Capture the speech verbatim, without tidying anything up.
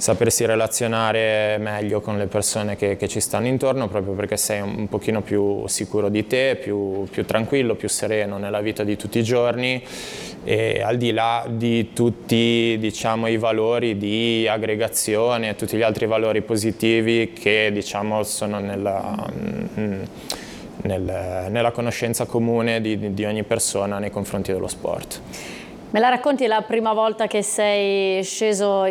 sapersi relazionare meglio con le persone che, che ci stanno intorno, proprio perché sei un, un pochino più sicuro di te, più, più tranquillo, più sereno nella vita di tutti i giorni, e al di là di tutti, diciamo, i valori di aggregazione e tutti gli altri valori positivi che, diciamo, sono nella, nel, nella conoscenza comune di, di ogni persona nei confronti dello sport. Me la racconti la prima volta che sei sceso